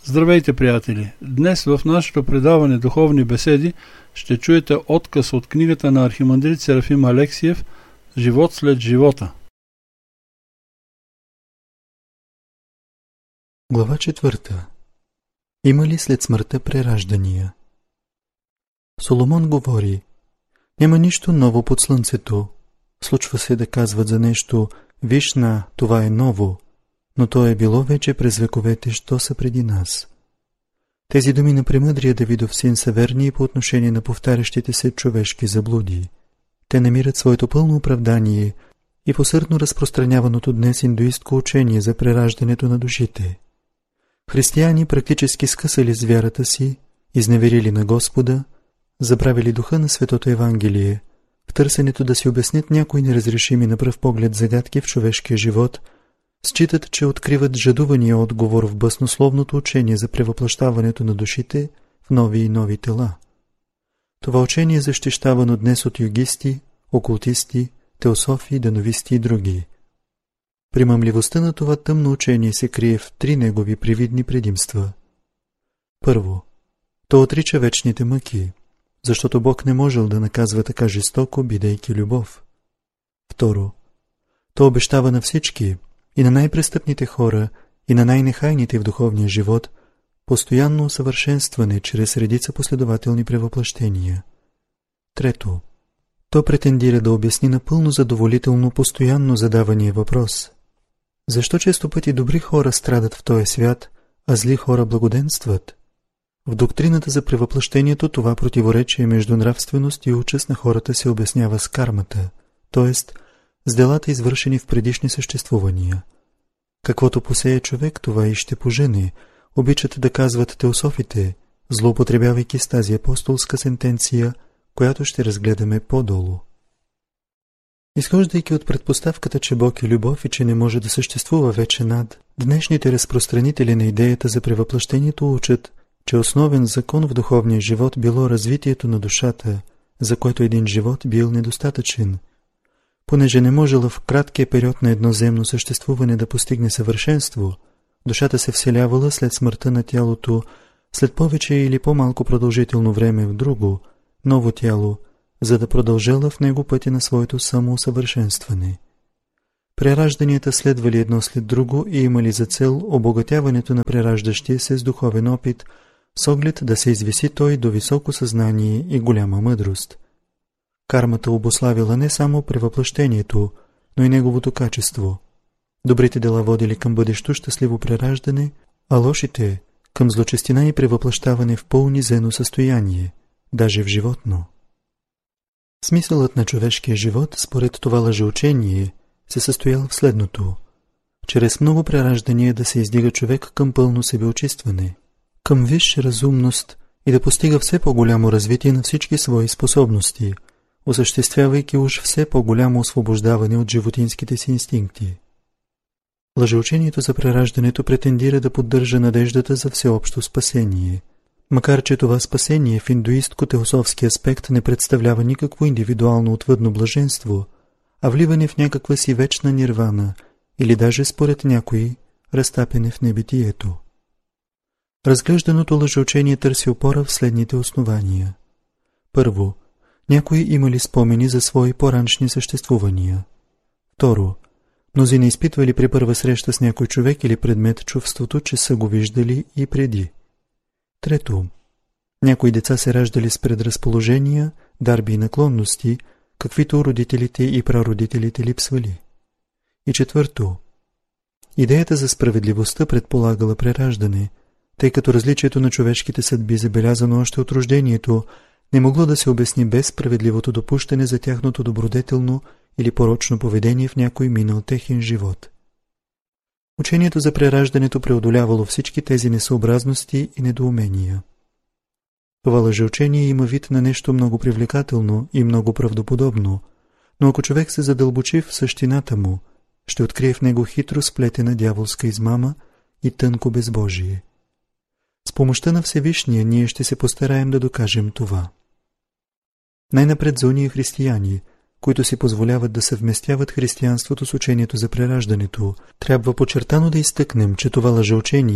Здравейте, приятели! Днес в нашето предаване Духовни беседи ще чуете откъс от книгата на архимандрит Серафим Алексиев «Живот след живота». Глава 4. Има ли след смъртта прераждания? Соломон говори: няма нищо ново под слънцето. Случва се да казват за нещо: виж на, това е ново, но то е било вече през вековете, що са преди нас. Тези думи на премъдрия Давидов син са верни и по отношение на повтарящите се човешки заблуди. Те намират своето пълно оправдание и в усърдно разпространяваното днес индуистко учение за прераждането на душите. Християни практически скъсали с вярата си, изневерили на Господа, забравили духа на Светото Евангелие, в търсенето да си обяснят някои неразрешими на пръв поглед загадки в човешкия живот, считат, че откриват жадувания отговор в баснословното учение за превъплъщаването на душите в нови и нови тела. Това учение е защищавано днес от югисти, окултисти, теософи, дановисти и други. Примамливостта на това тъмно учение се крие в три негови привидни предимства. Първо, то отрича вечните мъки, защото Бог не можел да наказва така жестоко, бидейки любов. Второ, то обещава на всички, и на най-престъпните хора, и на най-нехайните в духовния живот, постоянно усъвършенстване чрез редица последователни превъплъщения. Трето, то претендира да обясни напълно задоволително постоянно задавания въпрос: защо често пъти добри хора страдат в този свят, а зли хора благоденстват? В доктрината за превъплъщението това противоречие между нравственост и участ на хората се обяснява с кармата, т.е. с делата, извършени в предишни съществувания. Каквото посее човек, това и ще пожене, обичат да казват теософите, злоупотребявайки с тази апостолска сентенция, която ще разгледаме по-долу. Изхождайки от предпоставката, че Бог е любов и че не може да съществува вече над, днешните разпространители на идеята за превъплъщението учат, че основен закон в духовния живот било развитието на душата, за което един живот бил недостатъчен. Понеже не можела в краткия период на едно земно съществуване да постигне съвършенство, душата се вселявала след смъртта на тялото, след повече или по-малко продължително време в друго, ново тяло, за да продължала в него пътя на своето самоусъвършенстване. Преражданията следвали едно след друго и имали за цел обогатяването на прераждащия се с духовен опит, с оглед да се извиси той до високо съзнание и голяма мъдрост. Кармата обуславила не само превъплъщението, но и неговото качество. Добрите дела водили към бъдещо щастливо прераждане, а лошите – към злочестина и превъплъщаване в по-унизено състояние, даже в животно. Смисълът на човешкия живот, според това лъжеучение, се състоял в следното: чрез много прераждания да се издига човек към пълно себеочистване, към висша разумност и да постига все по-голямо развитие на всички свои способности, осъществявайки уж все по-голямо освобождаване от животинските си инстинкти. Лъжеучението за прераждането претендира да поддържа надеждата за всеобщо спасение, макар че това спасение в индуистко-теософски аспект не представлява никакво индивидуално отвъдно блаженство, а вливане в някаква си вечна нирвана или даже според някои разтапяне в небитието. Разглежданото лъжеучение търси опора в следните основания. Първо, някои имали спомени за свои по-раншни съществувания. Второ, мнозина изпитвали при първа среща с някой човек или предмет чувството, че са го виждали и преди. Трето, някои деца се раждали с предразположения, дарби и наклонности, каквито родителите и прародителите липсвали. И четвърто, идеята за справедливостта предполагала прераждане, тъй като различието на човешките съдби, забелязано още от рождението, не могло да се обясни без справедливото допущане за тяхното добродетелно или порочно поведение в някой минал техен живот. Учението за прераждането преодолявало всички тези несъобразности и недоумения. Това лъжеучение има вид на нещо много привлекателно и много правдоподобно, но ако човек се задълбочи в същината му, ще открие в него хитро сплетена дяволска измама и тънко безбожие. С помощта на Всевишния ние ще се постараем да докажем това. Най-напред за ония християни, които си позволяват да съвместяват християнството с учението за прераждането, трябва подчертано да изтъкнем, че това лъжеучение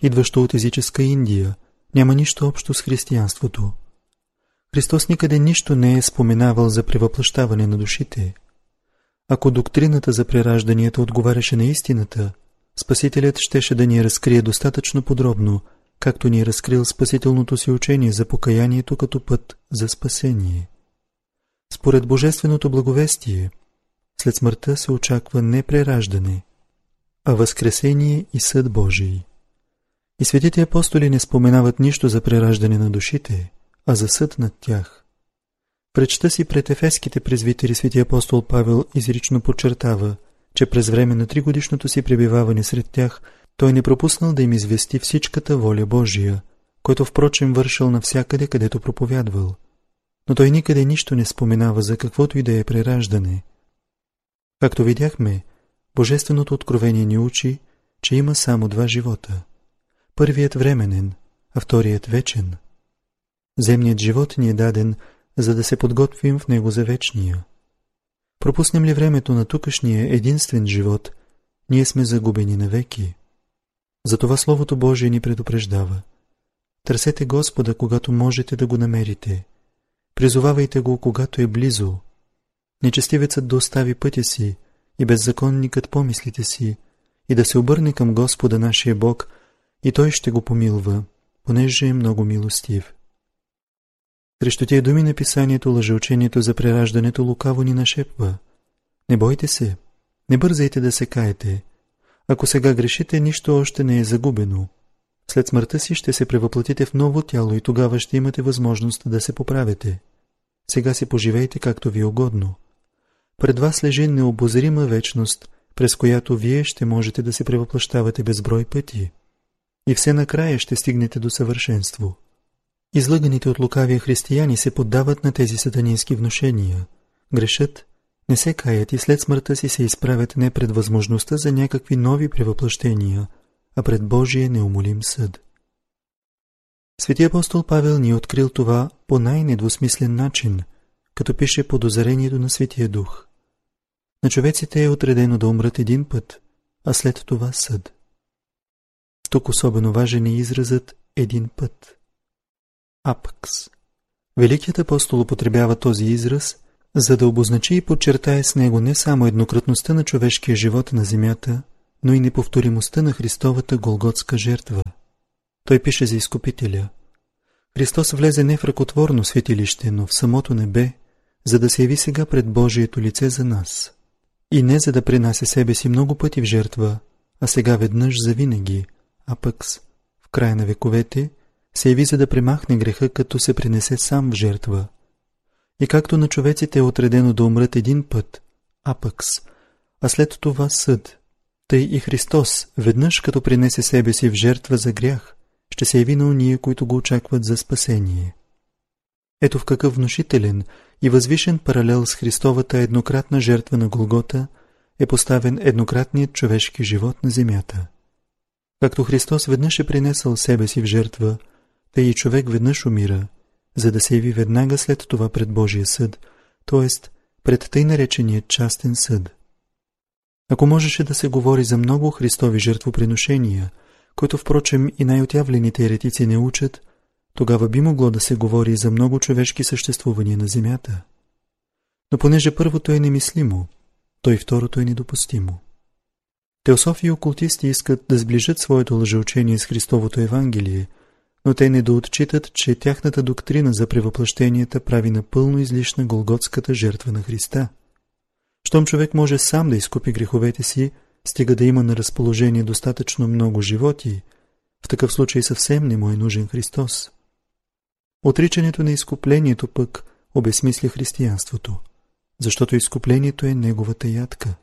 идващо от езическа Индия, няма нищо общо с християнството. Христос никъде нищо не е споменавал за превъплъщаване на душите. Ако доктрината за преражданията отговаряше на истината, Спасителят щеше да ни я разкрие достатъчно подробно, както ни е разкрил спасителното си учение за покаянието като път за спасение. Според Божественото благовестие, след смъртта се очаква не прераждане, а възкресение и съд Божий. И светите апостоли не споменават нищо за прераждане на душите, а за съд над тях. В речта си пред ефеските презвитери свети апостол Павел изрично подчертава, че през време на 3-годишното си пребиваване сред тях той не пропуснал да им извести всичката воля Божия, който впрочем вършил навсякъде, където проповядвал. Но той никъде нищо не споменава за каквото и да е прераждане. Както видяхме, Божественото откровение ни учи, че има само 2 живота. Първият временен, а вторият вечен. Земният живот ни е даден, за да се подготвим в него за вечния. Пропуснем ли времето на тукашния единствен живот, ние сме загубени навеки. Затова Словото Божие ни предупреждава. Търсете Господа, когато можете да го намерите. Призовавайте го, когато е близо. Нечестивецът да остави пътя си и беззаконникът помислите си и да се обърне към Господа нашия Бог, и Той ще го помилва, понеже е много милостив. Срещу тия думи на писанието лъжеучението за прераждането лукаво ни нашепва. Не бойте се, не бързайте да се каете. Ако сега грешите, нищо още не е загубено. След смъртта си ще се превъплатите в ново тяло и тогава ще имате възможност да се поправите. Сега си поживейте както ви е угодно. Пред вас лежи необозрима вечност, през която вие ще можете да се превъплащавате безброй пъти. И все накрая ще стигнете до съвършенство. Излъганите от лукавия християни се поддават на тези сатанински внушения. Грешат, не се каят и след смъртта си се изправят не пред възможността за някакви нови превъплъщения, а пред Божия неумолим съд. Свети апостол Павел ни е открил това по най-недвусмислен начин, като пише под озарението на Светия Дух. На човеците е отредено да умрат един път, а след това съд. Тук особено важен е изразът един път. Апакс. Великият апостол употребява този израз, за да обозначи и подчертае с него не само еднократността на човешкия живот на земята, но и неповторимостта на Христовата голготска жертва. Той пише за Изкупителя. Христос влезе не в ръкотворно светилище, но в самото небе, за да се яви сега пред Божието лице за нас. И не за да принася себе си много пъти в жертва, а сега веднъж завинаги, а пък в края на вековете се яви за да премахне греха, като се принесе сам в жертва. И както на човеците е отредено да умрат един път, апакс, а след това съд, тъй и Христос, веднъж като принесе себе си в жертва за грях, ще се яви на уния, които го очакват за спасение. Ето в какъв внушителен и възвишен паралел с Христовата еднократна жертва на Голгота е поставен еднократният човешки живот на земята. Както Христос веднъж е принесъл себе си в жертва, тъй и човек веднъж умира, за да се яви веднага след това пред Божия съд, т.е. пред тъй наречения частен съд. Ако можеше да се говори за много Христови жертвоприношения, които впрочем и най-отявлените еретици не учат, тогава би могло да се говори и за много човешки съществувания на земята. Но понеже първото е немислимо, то и второто е недопустимо. Теософи и окултисти искат да сближат своето лъжеучение с Христовото Евангелие, но те не доотчитат, че тяхната доктрина за превъплъщенията прави напълно излишна голготската жертва на Христа. Щом човек може сам да изкупи греховете си, стига да има на разположение достатъчно много животи, в такъв случай съвсем не му е нужен Христос. Отричането на изкуплението пък обезсмисля християнството, защото изкуплението е неговата ядка.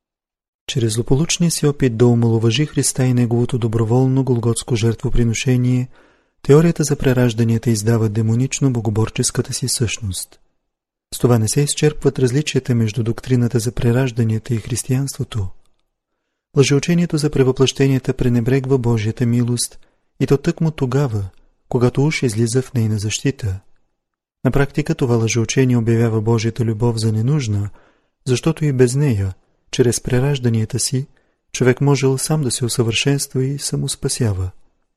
Чрез злополучния си опит да омаловажи Христа и неговото доброволно голготско жертвоприношение, теорията за преражданията издава демонично богоборческата си същност. С това не се изчерпват различията между доктрината за преражданията и християнството. Лъжеучението за превъплъщенията пренебрегва Божията милост и то тъкмо тогава, когато уж излиза в нейна защита. На практика това лъжеучение обявява Божията любов за ненужна, защото и без нея, чрез преражданията си, човек можел сам да се усъвършенства и самоспасява.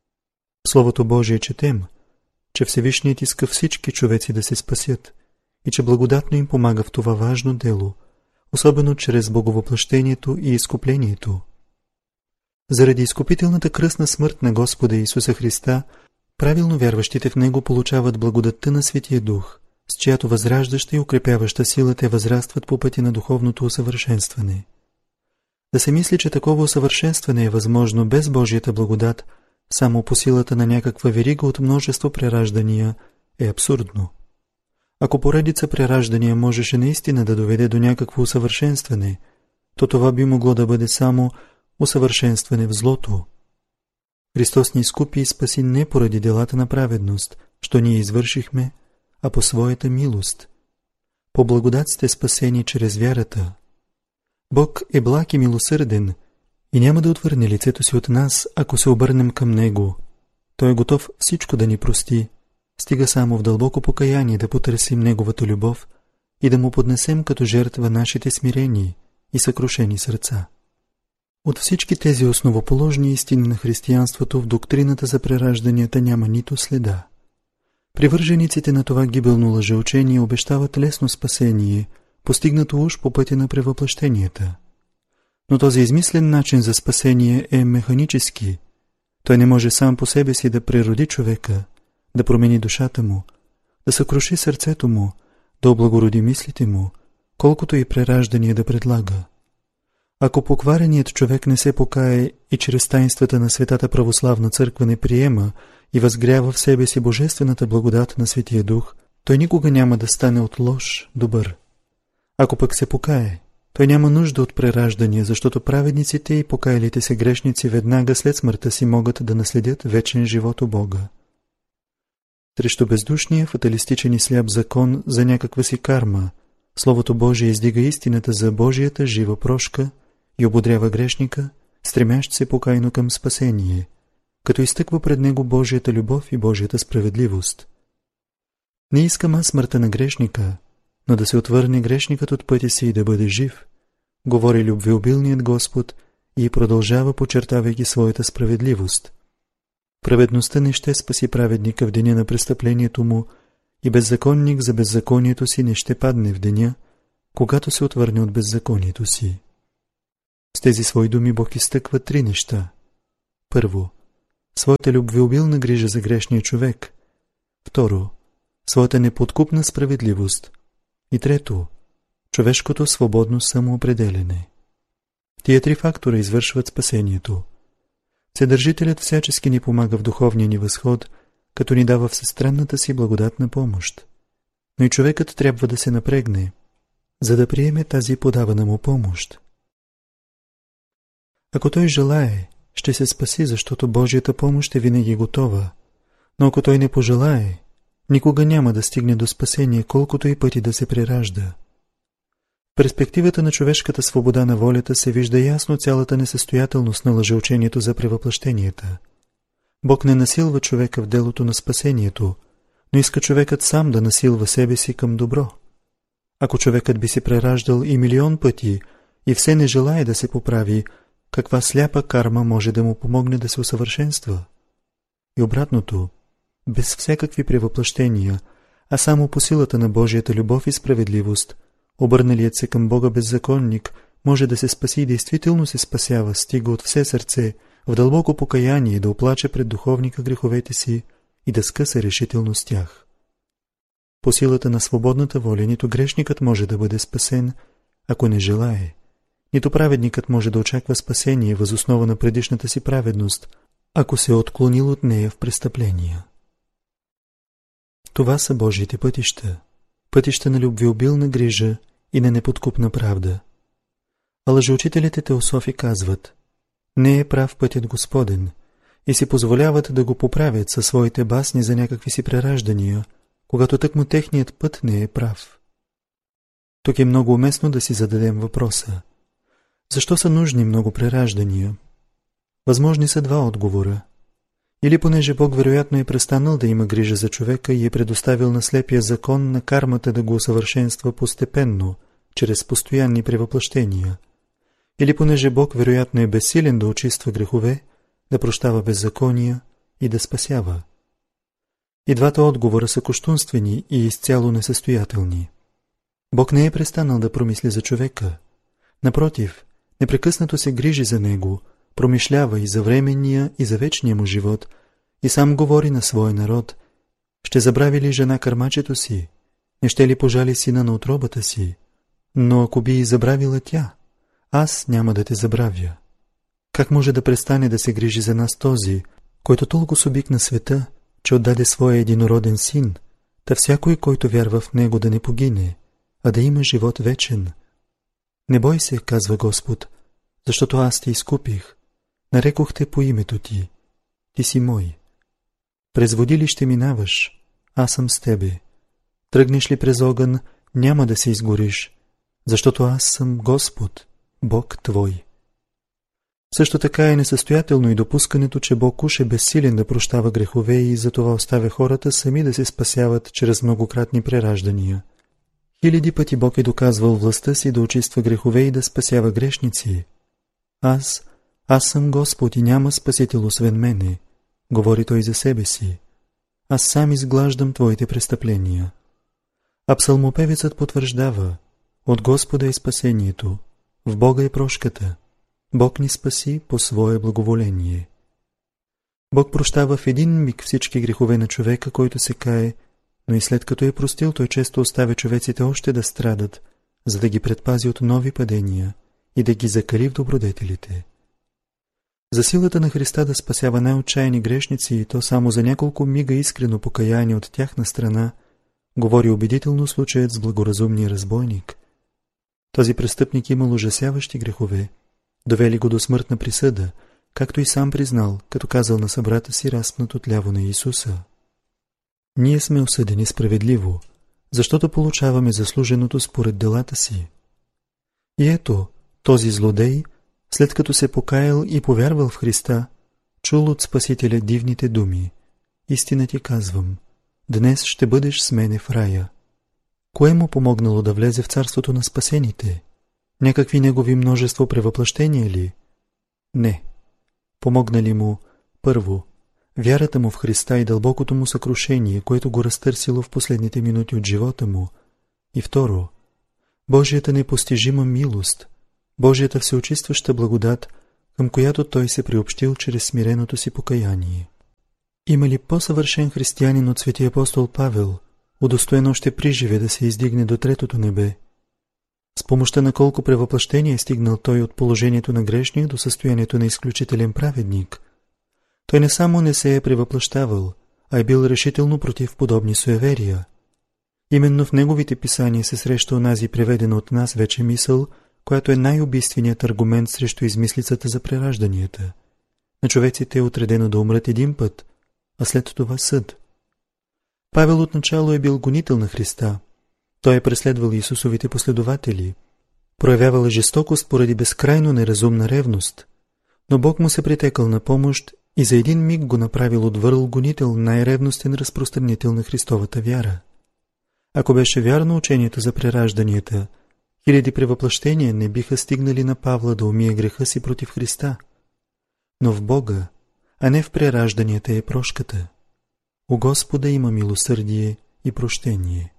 В Словото Божие четем, че Всевишният иска всички човеци да се спасят и че благодатно им помага в това важно дело, особено чрез боговъплъщението и изкуплението. Заради изкупителната кръстна смърт на Господа Исуса Христа, правилно вярващите в Него получават благодатта на Светия Дух, с чиято възраждаща и укрепяваща сила те възрастват по пътя на духовното усъвършенстване. Да се мисли, че такова усъвършенстване е възможно без Божията благодат, само по силата на някаква верига от множество прераждания, е абсурдно. Ако поредица прераждания можеше наистина да доведе до някакво усъвършенстване, то това би могло да бъде само усъвършенстване в злото. Христос ни изкупи и спаси не поради делата на праведност, що ние извършихме, а по своята милост. По благодат сте спасени чрез вярата. Бог е благ и милосърден и няма да отвърне лицето си от нас, ако се обърнем към Него. Той е готов всичко да ни прости, стига само в дълбоко покаяние да потърсим Неговата любов и да Му поднесем като жертва нашите смирени и съкрушени сърца. От всички тези основоположни истини на християнството в доктрината за преражданията няма нито следа. Привържениците на това гибелно лъжеучение обещават лесно спасение, постигнато уж по пътя на превъплъщенията. Но този измислен начин за спасение е механически. Той не може сам по себе си да прероди човека, да промени душата му, да съкруши сърцето му, да облагороди мислите му, колкото и прераждания да предлага. Ако поквареният човек не се покае и чрез таинствата на Светата православна църква не приема и възгрява в себе си божествената благодат на Светия Дух, той никога няма да стане от лош добър. Ако пък се покае, той няма нужда от прераждания, защото праведниците и покаялите се грешници веднага след смъртта си могат да наследят вечен живот у Бога. Срещу бездушния, фаталистичен и сляп закон за някаква си карма, Словото Божие издига истината за Божията жива прошка и ободрява грешника, стремящ се покайно към спасение, като изтъква пред него Божията любов и Божията справедливост. Не искам аз смъртта на грешника, но да се отвърне грешникът от пътя си и да бъде жив, говори любвеобилният Господ и продължава, подчертавайки своята справедливост. Праведността не ще спаси праведника в деня на престъплението му и беззаконник за беззаконието си не ще падне в деня, когато се отвърне от беззаконието си. С тези свои думи Бог изтъква три неща. Първо, своята любвеобилна грижа за грешния човек. Второ, своята неподкупна справедливост. И трето, човешкото свободно самоопределене. Тия три фактора извършват спасението. Вседържителят всячески ни помага в духовния ни възход, като ни дава всестранната си благодатна помощ. Но и човекът трябва да се напрегне, за да приеме тази подавана му помощ. Ако той желае, ще се спаси, защото Божията помощ е винаги готова, но ако той не пожелае, никога няма да стигне до спасение, колкото и пъти да се преражда. В перспективата на човешката свобода на волята се вижда ясно цялата несъстоятелност на лъжеучението за превъплъщенията. Бог не насилва човека в делото на спасението, но иска човекът сам да насилва себе си към добро. Ако човекът би се прераждал и милион пъти и все не желае да се поправи, каква сляпа карма може да му помогне да се усъвършенства? И обратното, без всякакви превъплъщения, а само по силата на Божията любов и справедливост, обърналият се към Бога беззаконник може да се спаси и действително се спасява, стига от все сърце, в дълбоко покаяние да оплаче пред духовника греховете си и да скъса решително с тях. По силата на свободната воля нито грешникът може да бъде спасен, ако не желае, нито праведникът може да очаква спасение въз основа на предишната си праведност, ако се е отклонил от нея в престъпления. Това са Божиите пътища, пътища на любвеобилна грижа и на неподкупна правда. А лъжеучителите теософи казват: не е прав пътят Господен, и си позволяват да го поправят със своите басни за някакви си прераждания, когато тъкмо техният път не е прав. Тук е много уместно да си зададем въпроса: защо са нужни много прераждания? Възможни са два отговора. Или понеже Бог вероятно е престанал да има грижа за човека и е предоставил на слепия закон на кармата да го усъвършенства постепенно, чрез постоянни превъплъщения. Или понеже Бог вероятно е безсилен да очиства грехове, да прощава беззакония и да спасява. И двата отговора са кощунствени и изцяло несъстоятелни. Бог не е престанал да промисли за човека. Напротив, непрекъснато се грижи за него, промишлява и за временния, и за вечния му живот, и сам говори на своя народ: ще забрави ли жена кърмачето си? Не ще ли пожали сина на утробата си? Но ако би и забравила тя, аз няма да те забравя. Как може да престане да се грижи за нас този, който толкова обикна света, че отдаде своя единороден син, та всякой, който вярва в него, да не погине, а да има живот вечен? Не бой се, казва Господ, защото аз те изкупих, нарекох те по името ти, ти си мой. През води ли ще минаваш, аз съм с тебе. Тръгнеш ли през огън, няма да се изгориш, защото аз съм Господ, Бог твой. Също така е несъстоятелно и допускането, че Бог уж е безсилен да прощава грехове и затова оставя хората сами да се спасяват чрез многократни прераждания. Хиляди пъти Бог е доказвал властта си да очиства грехове и да спасява грешници. Аз съм Господ и няма спасител освен мене, говори той за себе си. Аз сам изглаждам твоите престъпления. А псалмопевецът потвърждава: от Господа е спасението, в Бога е прошката. Бог ни спаси по свое благоволение. Бог прощава в един миг всички грехове на човека, който се кае, но и след като е простил, той често оставя човеците още да страдат, за да ги предпази от нови падения и да ги закали в добродетелите. За силата на Христа да спасява най-отчаяни грешници, и то само за няколко мига искрено покаяние от тяхна страна, говори убедително случаят с благоразумния разбойник. Този престъпник имал ужасяващи грехове, довели го до смъртна присъда, както и сам признал, като казал на събрата си, разпнат отляво на Исуса: ние сме осъдени справедливо, защото получаваме заслуженото според делата си. И ето, този злодей, след като се покаял и повярвал в Христа, чул от Спасителя дивните думи: истина ти казвам, днес ще бъдеш с мене в рая. Кое му помогнало да влезе в царството на спасените? Някакви негови множество превъплъщения ли? Не. Помогнали му, първо, вярата му в Христа и дълбокото му съкрушение, което го разтърсило в последните минути от живота му, и второ, Божията непостижима милост, Божията всеочистваща благодат, към която той се приобщил чрез смиреното си покаяние. Има ли по-съвършен християнин от светия апостол Павел, удостоен още приживе да се издигне до третото небе? С помощта на колко превъплъщения е стигнал той от положението на грешния до състоянието на изключителен праведник. Той не само не се е превъплъщавал, а е бил решително против подобни суеверия. Именно в неговите писания се среща онази преведена от нас вече мисъл, която е най-убийственият аргумент срещу измислицата за преражданията. На човеците е отредено да умрат един път, а след това съд. Павел отначало е бил гонител на Христа. Той е преследвал Исусовите последователи, проявявал жестокост поради безкрайно неразумна ревност, но Бог му се притекал на помощ и за един миг го направил от върл гонител, най-ревностен разпространител на Христовата вяра. Ако беше вярно учението за преражданията, хиляди превъплъщения не биха стигнали на Павла да умие греха си против Христа. Но в Бога, а не в преражданията е прошката. У Господа има милосърдие и прощение.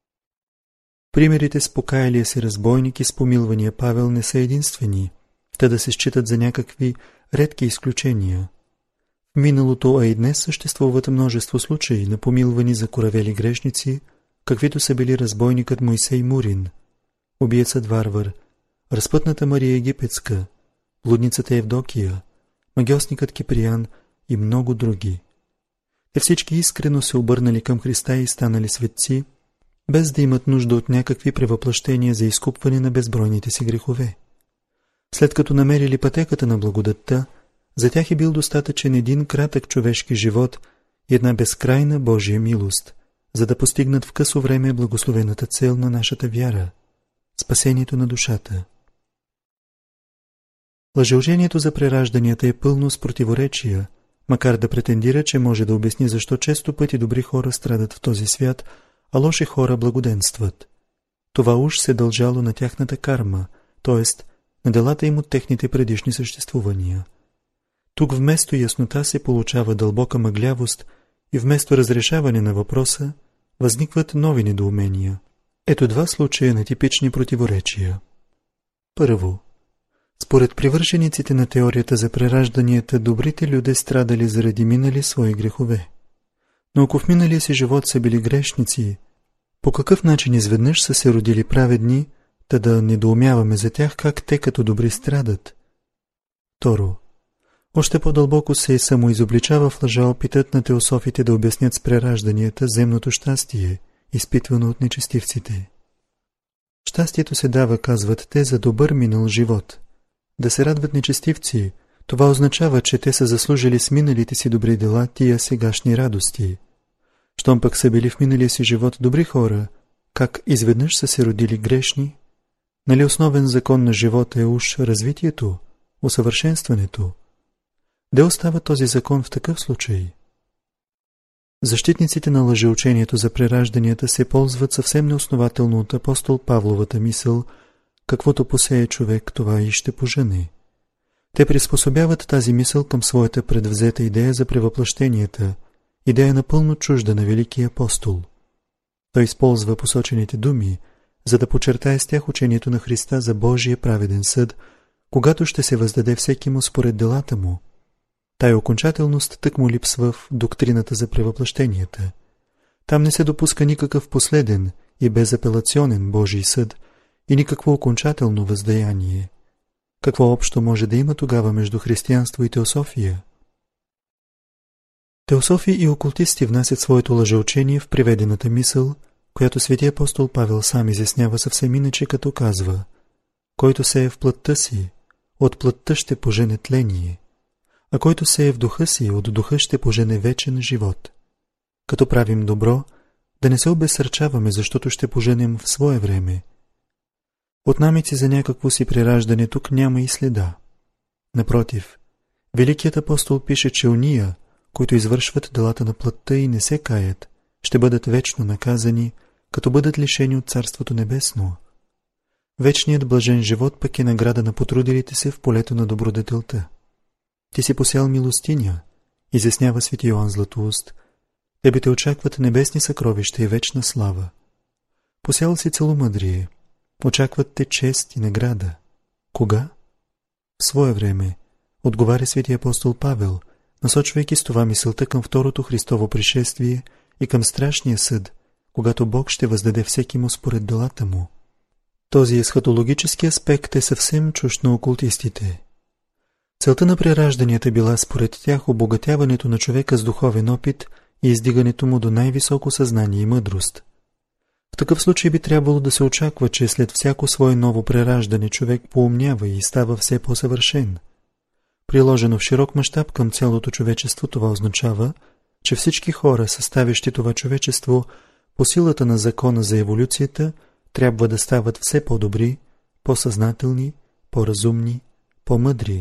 Примерите с покаялия се разбойник и с помилвания Павел не са единствени, та да се считат за някакви редки изключения. В миналото, а и днес съществуват множество случаи на помилвани закоравели грешници, каквито са били разбойникът Мойсей Мурин, убиецът Варвар, разпътната Мария Египетска, блудницата Евдокия, магьосникът Киприян и много други. Те всички искрено се обърнали към Христа и станали светци, без да имат нужда от някакви превъплъщения за изкупване на безбройните си грехове. След като намерили пътеката на благодатта, за тях е бил достатъчен един кратък човешки живот и една безкрайна Божия милост, за да постигнат в късо време благословената цел на нашата вяра – спасението на душата. Лъжеучението за преражданията е пълно с противоречия, макар да претендира, че може да обясни защо често пъти добри хора страдат в този свят, а лоши хора благоденстват. Това уж се дължало на тяхната карма, т.е. на делата им от техните предишни съществувания. Тук вместо яснота се получава дълбока мъглявост и вместо разрешаване на въпроса възникват нови недоумения. Ето два случая на типични противоречия. Първо, според привържениците на теорията за преражданията, добрите люди страдали заради минали свои грехове. Но ако в миналия си живот са били грешници, по какъв начин изведнъж са се родили праведни, та да недоумяваме за тях как те като добри страдат? Второ, още по-дълбоко се самоизобличава в лъжа опитът на теософите да обяснят с преражданията земното щастие, изпитвано от нечестивците. Щастието се дава, казват те, за добър минал живот. Да се радват нечестивци, това означава, че те са заслужили с миналите си добри дела тия сегашни радости. Щом пък са били в миналия си живот добри хора, как изведнъж са се родили грешни? Нали основен закон на живота е уж развитието, усъвършенстването? Де остава този закон в такъв случай? Защитниците на лъжеучението за преражданията се ползват съвсем неоснователно от апостол Павловата мисъл: каквото посее човек, това и ще пожъне. Те приспособяват тази мисъл към своята предвзета идея за превъплъщенията, идея напълно чужда на великия апостол. Той използва посочените думи, за да подчертае с тях учението на Христа за Божия праведен съд, когато ще се въздаде всеки му според делата му. Тая окончателност тъкмо липсва в доктрината за превъплъщенията. Там не се допуска никакъв последен и безапелационен Божий съд и никакво окончателно въздаяние. Какво общо може да има тогава между християнство и теософия? Теософи и окултисти внасят своето лъжеучение в приведената мисъл, която свети апостол Павел сам изяснява съвсем иначе, като казва: който сее в плътта си, от плътта ще пожене тление, а който сее в духа си, от духа ще пожене вечен живот. Като правим добро, да не се обезсърчаваме, защото ще поженем в свое време. От намеци за някакво си прераждане тук няма и следа. Напротив, великият апостол пише, че уния, които извършват делата на плътта и не се каят, ще бъдат вечно наказани, като бъдат лишени от Царството небесно. Вечният блажен живот пък е награда на потрудилите се в полето на добродетелта. Ти си посял милостиня, изяснява свети Йоан Златоуст, тебе те очакват небесни съкровища и вечна слава. Посял си целомъдрие, очакват те чест и награда. Кога? В свое време, отговаря свети апостол Павел, насочвайки с това мисълта към второто Христово пришествие и към страшния съд, когато Бог ще въздаде всеки му според делата му. Този есхатологически аспект е съвсем чужд на окултистите. Целта на преражданията била според тях обогатяването на човека с духовен опит и издигането му до най-високо съзнание и мъдрост. В такъв случай би трябвало да се очаква, че след всяко свое ново прераждане човек поумнява и става все по-съвършен. Приложено в широк мащаб към цялото човечество, това означава, че всички хора, съставящи това човечество, по силата на закона за еволюцията, трябва да стават все по-добри, по-съзнателни, по-разумни, по-мъдри.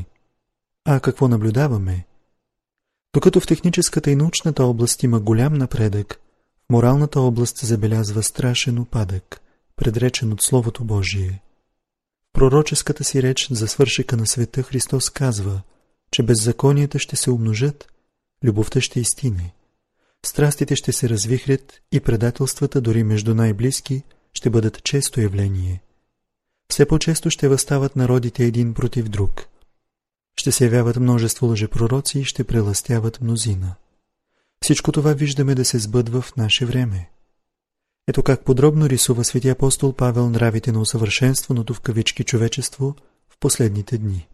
А какво наблюдаваме? Докато в техническата и научната област има голям напредък, в моралната област забелязва страшен упадък, предречен от Словото Божие. В пророческата си реч за свършека на света Христос казва, че беззаконията ще се умножат, любовта ще изтине, страстите ще се развихрят и предателствата дори между най-близки ще бъдат често явление. Все по-често ще въстават народите един против друг. Ще се явяват множество лъжепророци и ще прелъстяват мнозина. Всичко това виждаме да се сбъдва в наше време. Ето как подробно рисува свети апостол Павел нравите на усъвършенстваното в кавички човечество в последните дни.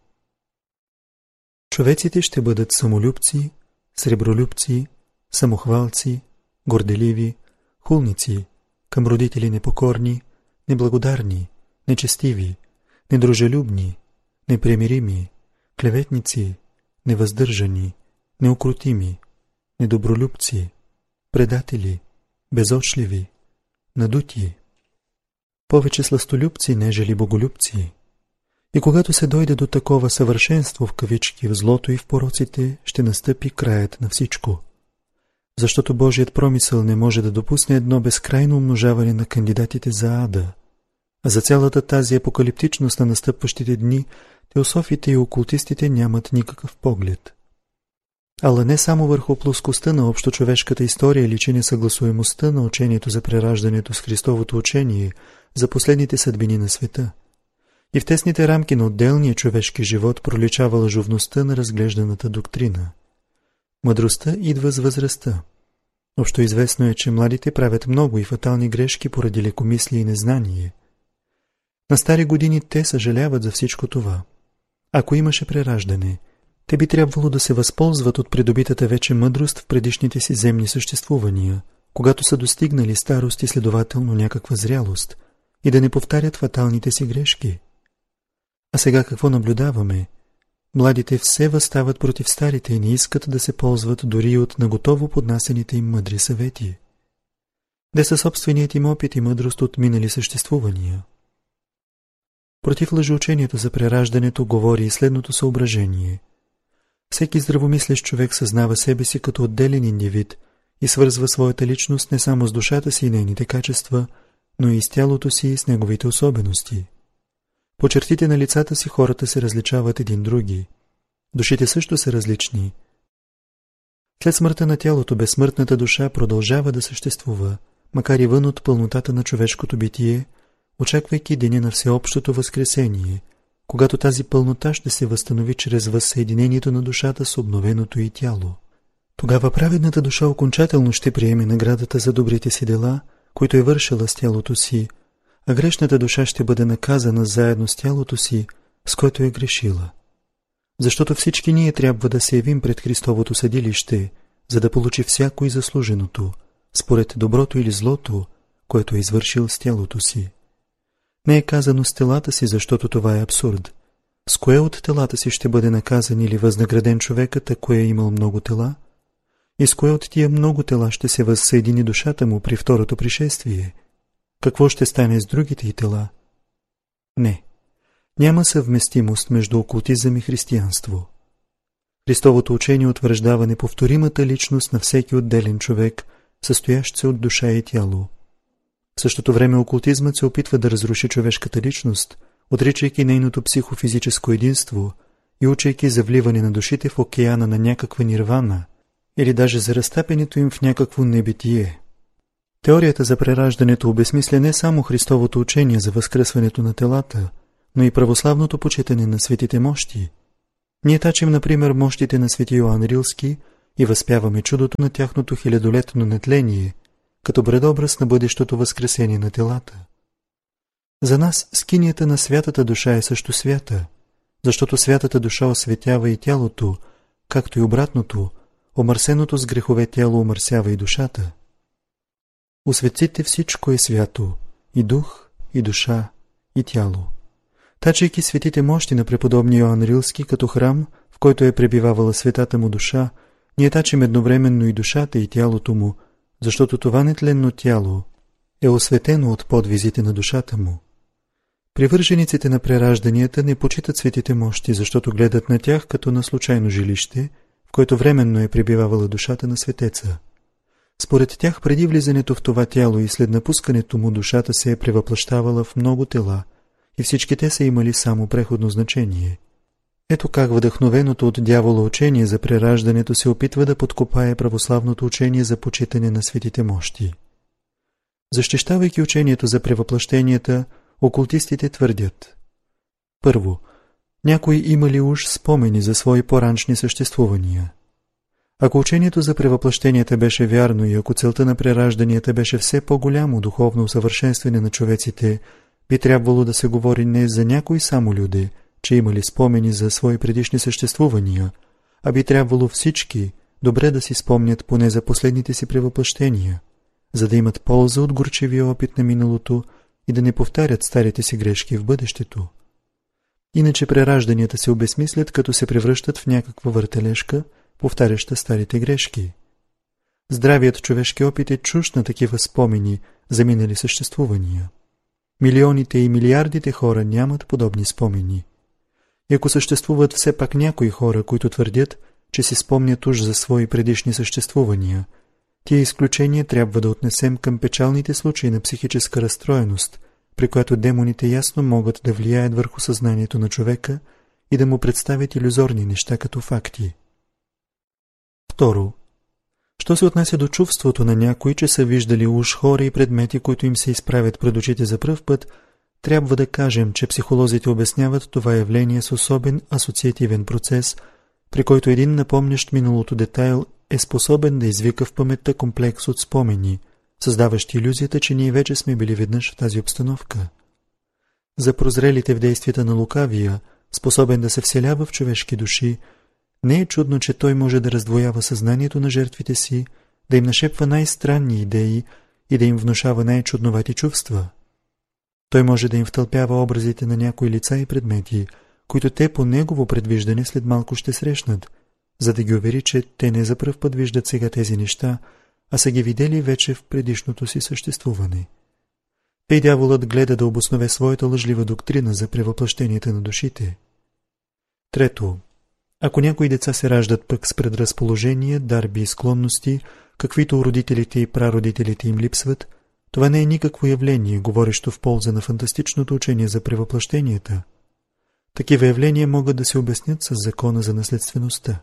Човеците ще бъдат самолюбци, сребролюбци, самохвалци, горделиви, хулници, към родители непокорни, неблагодарни, нечестиви, недружелюбни, непримирими, клеветници, невъздържани, неукротими, недобролюбци, предатели, безочливи, надути, повече сластолюбци, нежели боголюбци. И когато се дойде до такова съвършенство в кавички в злото и в пороците, ще настъпи краят на всичко. Защото Божият промисъл не може да допусне едно безкрайно умножаване на кандидатите за ада. А за цялата тази апокалиптичност на настъпващите дни, теософите и окултистите нямат никакъв поглед. Ала не само върху плоскостта на общочовешката история личи несъгласуемостта на учението за прераждането с Христовото учение за последните съдбини на света. И в тесните рамки на отделния човешки живот проличава лъжовността на разглежданата доктрина. Мъдростта идва с възрастта. Общо известно е, че младите правят много и фатални грешки поради лекомислие и незнание. На стари години те съжаляват за всичко това. Ако имаше прераждане, те би трябвало да се възползват от придобитата вече мъдрост в предишните си земни съществувания, когато са достигнали старост и следователно някаква зрялост, и да не повтарят фаталните си грешки. А сега какво наблюдаваме? Младите все възстават против старите и не искат да се ползват дори от наготово поднасените им мъдри съвети. Де са собственият им опит и мъдрост от минали съществувания? Против лъжеучението за прераждането говори и следното съображение. Всеки здравомислещ човек съзнава себе си като отделен индивид и свързва своята личност не само с душата си и нейните качества, но и с тялото си и с неговите особености. По чертите на лицата си хората се различават един други. Душите също са различни. След смъртта на тялото безсмъртната душа продължава да съществува, макар и вън от пълнотата на човешкото битие, очаквайки деня на всеобщото възкресение, когато тази пълнота ще се възстанови чрез възсъединението на душата с обновеното й тяло. Тогава праведната душа окончателно ще приеме наградата за добрите си дела, които е вършила с тялото си, а грешната душа ще бъде наказана заедно с тялото си, с което е грешила. Защото всички ние трябва да се явим пред Христовото съдилище, за да получи всяко и заслуженото, според доброто или злото, което е извършил с тялото си. Не е казано с телата си, защото това е абсурд. С кое от телата си ще бъде наказан или възнаграден човекът, ако е имал много тела? И с кое от тия много тела ще се възсъедини душата му при второто пришествие? Какво ще стане с другите й тела? Не. Няма съвместимост между окултизъм и християнство. Христовото учение утвърждава неповторимата личност на всеки отделен човек, състоящ се от душа и тяло. В същото време окултизмът се опитва да разруши човешката личност, отричайки нейното психофизическо единство и учейки за вливане на душите в океана на някаква нирвана или даже за разтапянето им в някакво небитие. Теорията за прераждането обезмисля не само Христовото учение за възкръсването на телата, но и православното почитане на светите мощи. Ние тачим, например, мощите на свети Йоан Рилски и възпяваме чудото на тяхното хилядолетно нетление, като предобраз на бъдещото възкресение на телата. За нас скинията на святата душа е също свята, защото святата душа осветява и тялото, както и обратното, омърсеното с грехове тяло омърсява и душата. У светците всичко е свято, и дух, и душа, и тяло. Тачайки светите мощи на преподобния Йоан Рилски като храм, в който е пребивавала светата му душа, ние тачим едновременно и душата и тялото му, защото това нетленно тяло е осветено от подвизите на душата му. Привържениците на преражданията не почитат светите мощи, защото гледат на тях като на случайно жилище, в което временно е пребивавала душата на светеца. Според тях, преди влизането в това тяло и след напускането му, душата се е превъплъщавала в много тела и всички те са имали само преходно значение. Ето как вдъхновеното от дявола учение за прераждането се опитва да подкопае православното учение за почитане на светите мощи. Защищавайки учението за превъплъщенията, окултистите твърдят: първо, някои имали уж спомени за свои по-раншни съществувания. Ако учението за превъплъщенията беше вярно и ако целта на преражданията беше все по-голямо духовно усъвършенстване на човеците, би трябвало да се говори не за някои само люди, че имали спомени за свои предишни съществувания, а би трябвало всички добре да си спомнят поне за последните си превъплъщения, за да имат полза от горчивия опит на миналото и да не повтарят старите си грешки в бъдещето. Иначе преражданията се обезмислят, като се превръщат в някаква въртележка, повтаряща старите грешки. Здравият човешки опит е чужд на такива спомени за минали съществувания. Милионите и милиардите хора нямат подобни спомени. И ако съществуват все пак някои хора, които твърдят, че си спомнят уж за свои предишни съществувания, тия изключения трябва да отнесем към печалните случаи на психическа разстроеност, при която демоните ясно могат да влияят върху съзнанието на човека и да му представят илюзорни неща като факти. Второ, що се отнася до чувството на някои, че са виждали уж хора и предмети, които им се изправят пред очите за пръв път, трябва да кажем, че психолозите обясняват това явление с особен асоциативен процес, при който един напомнящ миналото детайл е способен да извика в паметта комплекс от спомени, създаващи илюзията, че ние вече сме били веднъж в тази обстановка. За прозрелите в действията на лукавия, способен да се вселява в човешки души, не е чудно, че той може да раздвоява съзнанието на жертвите си, да им нашепва най-странни идеи и да им внушава най-чудновати чувства. Той може да им втълпява образите на някои лица и предмети, които те по негово предвиждане след малко ще срещнат, за да ги увери, че те не за пръв път виждат сега тези неща, а са ги видели вече в предишното си съществуване. Тъй дяволът гледа да обоснове своята лъжлива доктрина за превъплъщенията на душите. Трето, ако някои деца се раждат пък с предразположения, дарби и склонности, каквито родителите и прародителите им липсват, това не е никакво явление, говорещо в полза на фантастичното учение за превъплъщенията. Такива явления могат да се обяснят с закона за наследствеността.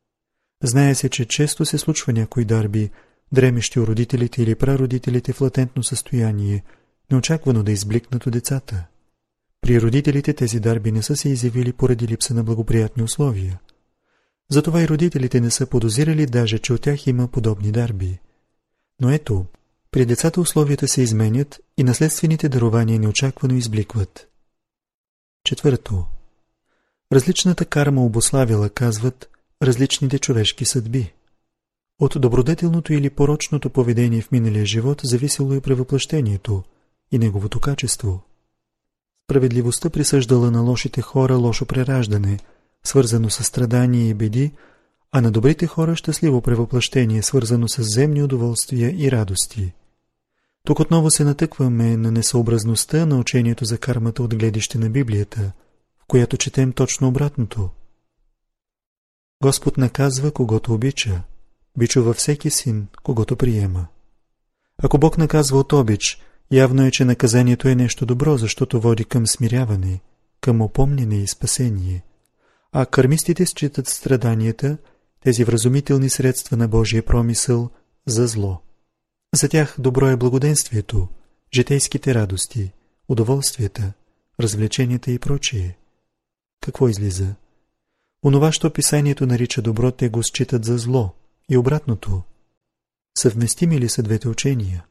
Знае се, че често се случва някои дарби, дремещи у родителите или прародителите в латентно състояние, неочаквано да избликнат у децата. При родителите тези дарби не са се изявили поради липса на благоприятни условия. Затова и родителите не са подозирали даже, че от тях има подобни дарби. Но ето, при децата условията се изменят и наследствените дарования неочаквано избликват. Четвърто. Различната карма обуславила, казват, различните човешки съдби. От добродетелното или порочното поведение в миналия живот зависело и превъплъщението и неговото качество. Справедливостта присъждала на лошите хора лошо прераждане, свързано с страдания и беди, а на добрите хора щастливо превъплъщение, свързано с земни удоволствия и радости. Тук отново се натъкваме на несъобразността на учението за кармата от гледище на Библията, в която четем точно обратното. Господ наказва, когото обича, бичува всеки син, когото приема. Ако Бог наказва от обич, явно е, че наказанието е нещо добро, защото води към смиряване, към опомняне и спасение. А кармистите считат страданията, тези вразумителни средства на Божия промисъл, за зло. За тях добро е благоденствието, житейските радости, удоволствията, развлеченията и прочие. Какво излиза? Онова, що писанието нарича добро, те го считат за зло, и обратното. Съвместими ли са двете учения?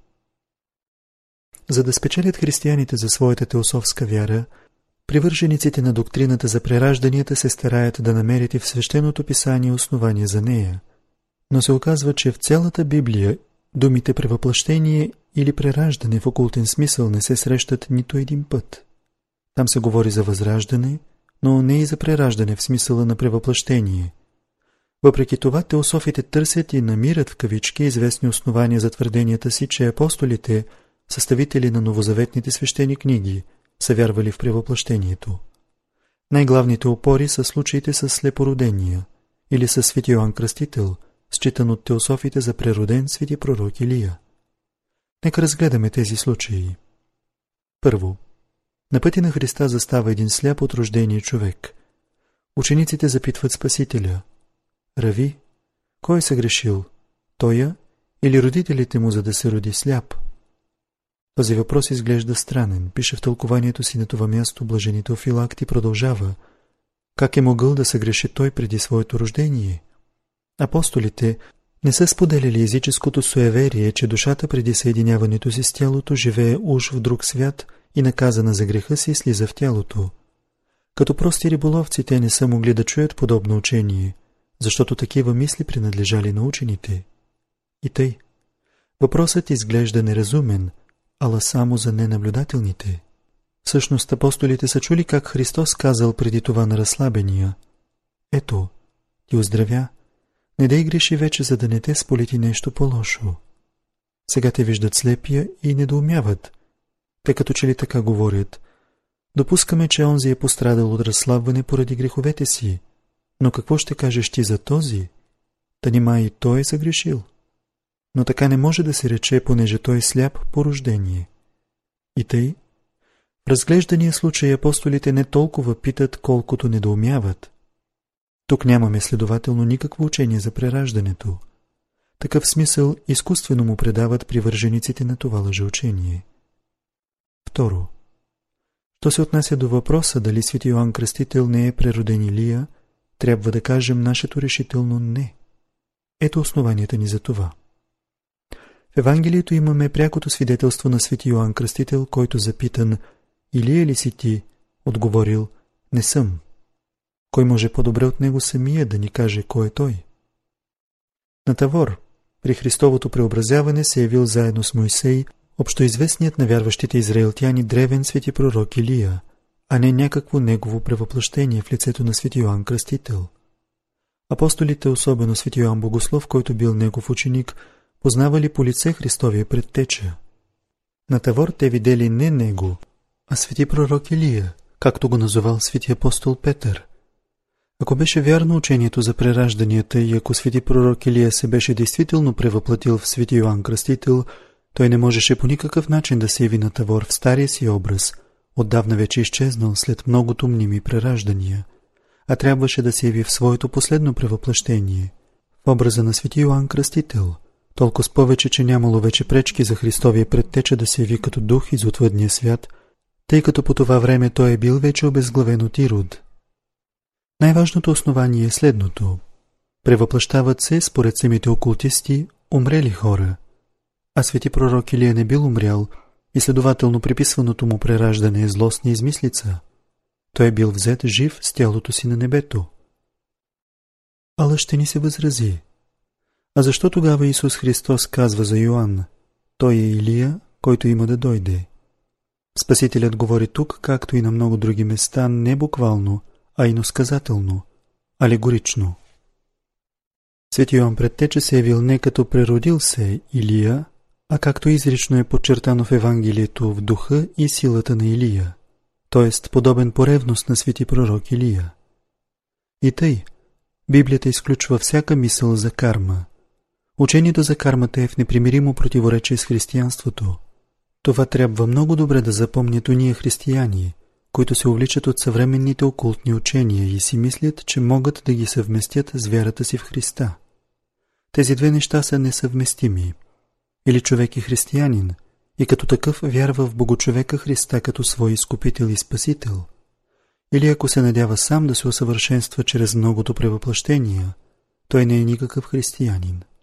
За да спечелят християните за своята теософска вяра, привържениците на доктрината за преражданията се стараят да намерят и в свещеното писание основания за нея, но се оказва, че в цялата Библия думите превъплъщение или прераждане в окултен смисъл не се срещат нито един път. Там се говори за възраждане, но не и за прераждане в смисъла на превъплъщение. Въпреки това, теософите търсят и намират в кавички известни основания за твърденията си, че апостолите, съставители на новозаветните свещени книги, са вярвали в превъплъщението. Най-главните опори са случаите с слепородения или с свети Йоан Кръстител, считан от теософите за прероден свети пророк Илия. Нека разгледаме тези случаи. Първо, на пътя на Христа застава един сляп от рождение човек. Учениците запитват Спасителя: Рави, кой е съгрешил, тоя или родителите му, за да се роди сляп? Този въпрос изглежда странен, пише в тълкованието си на това място блажените Теофилакт и продължава: как е могъл да съгреши той преди своето рождение? Апостолите не са споделяли езическото суеверие, че душата преди съединяването си с тялото живее уж в друг свят и наказана за греха си слиза в тялото. Като прости риболовци те не са могли да чуят подобно учение, защото такива мисли принадлежали на учените. И тъй, въпросът изглежда неразумен, ала само за ненаблюдателните. Всъщност апостолите са чули как Христос казал преди това на разслабения: ето, ти оздравя, не дей греши вече, за да не те сполети нещо по-лошо. Сега те виждат слепия и недоумяват. Те като че ли така говорят: допускаме, че онзи е пострадал от разслабване поради греховете си, но какво ще кажеш ти за този? Та нима и той е съгрешил. Но така не може да се рече, понеже той е сляп по рождение. И тъй, в разглеждания случай апостолите не толкова питат, колкото недоумяват. Тук нямаме следователно никакво учение за прераждането. Такъв смисъл изкуствено му предават привържениците на това лъжеучение. Второ. Що се отнася до въпроса дали свети Йоанн Кръстител не е прероден Илия, трябва да кажем нашето решително не. Ето основанията ни за това. В Евангелието имаме прякото свидетелство на свети Йоанн Кръстител, който запитан: Илия ли си ти? Отговорил: не съм. Кой може по-добре от него самия да ни каже кой е той? На Тавор, при Христовото преобразяване, се явил заедно с Мойсей общоизвестният на вярващите израелтяни древен свети пророк Илия, а не някакво негово превъплъщение в лицето на свети Йоанн Кръстител. Апостолите, особено свети Йоанн Богослов, който бил негов ученик, познавали по лице Христовия предтеча. На Тавор те видели не него, а свети пророк Илия, както го назовал свети апостол Петър. Ако беше вярно учението за преражданията и ако свети пророк Илия се беше действително превъплатил в свети Йоанн Кръстител, той не можеше по никакъв начин да се яви на Тавор в стария си образ, отдавна вече изчезнал след многото мними прераждания, а трябваше да се яви в своето последно превъплъщение, в образа на свети Йоанн Кръстител, толкова с повече, че нямало вече пречки за Христовия предтеча да се яви като дух из отвъдния свят, тъй като по това време той е бил вече обезглавен от Ирод. Най-важното основание е следното. Превъплъщават се, според самите окултисти, умрели хора, а свети пророк Илия не бил умрял и следователно приписваното му прераждане е злостна измислица. Той е бил взет жив с тялото си на небето. Ала ще ни се възрази. А защо тогава Исус Христос казва за Йоанн: той е Илия, който има да дойде? Спасителят говори тук, както и на много други места, не буквално, а иносказателно, алегорично. Свети Йоанн Предтеча се явил не като преродил се Илия, а както изрично е подчертано в Евангелието, в духа и силата на Илия, т.е. подобен по ревност на свети пророк Илия. И тъй, Библията изключва всяка мисъл за карма. Учението за кармата е в непримиримо противоречие с християнството. Това трябва много добре да запомнят уния християни, които се увличат от съвременните окултни учения и си мислят, че могат да ги съвместят с вярата си в Христа. Тези две неща са несъвместими. Или човек е християнин и като такъв вярва в Богочовека Христа като свой изкупител и спасител, или ако се надява сам да се усъвършенства чрез многото превъплъщения, той не е никакъв християнин.